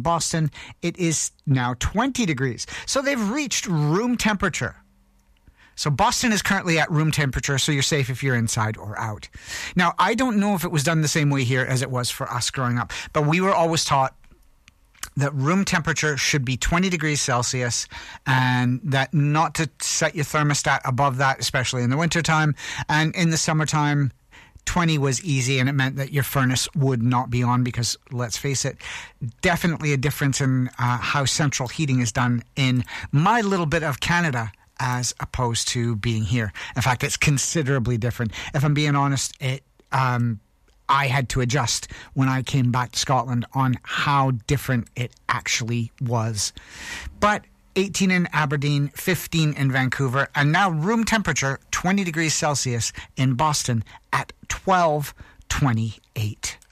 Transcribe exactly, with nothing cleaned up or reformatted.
Boston, it is now twenty degrees. So they've reached room temperature. So Boston is currently at room temperature, so you're safe if you're inside or out. Now, I don't know if it was done the same way here as it was for us growing up, but we were always taught that room temperature should be twenty degrees Celsius, and that not to set your thermostat above that, especially in the wintertime. And in the summertime, twenty was easy, and it meant that your furnace would not be on because, let's face it, definitely a difference in uh, how central heating is done in my little bit of Canada as opposed to being here. In fact, it's considerably different. If I'm being honest, it um, I had to adjust when I came back to Scotland on how different it actually was. But eighteen in Aberdeen, fifteen in Vancouver, and now room temperature twenty degrees Celsius in Boston at twelve twenty-eight.